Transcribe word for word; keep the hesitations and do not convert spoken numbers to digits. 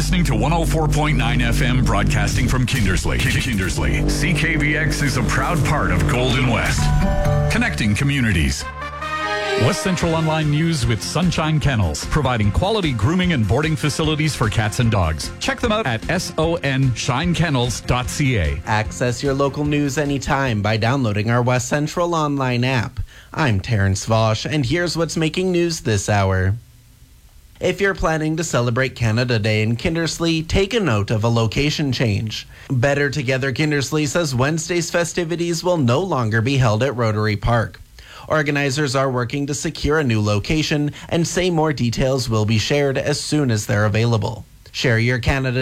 listening to one oh four point nine F M, broadcasting from Kindersley. Kindersley. C K V X is a proud part of Golden West, connecting communities. West Central Online News with Sunshine Kennels, providing quality grooming and boarding facilities for cats and dogs. Check them out at son shine kennels dot c a. Access your local news anytime by downloading our West Central Online app. I'm Terrence Vosch, and here's what's making news this hour. If you're planning to celebrate Canada Day in Kindersley, take a note of a location change. Better Together Kindersley says Wednesday's festivities will no longer be held at Rotary Park. Organizers are working to secure a new location and say more details will be shared as soon as they're available. Share your Canada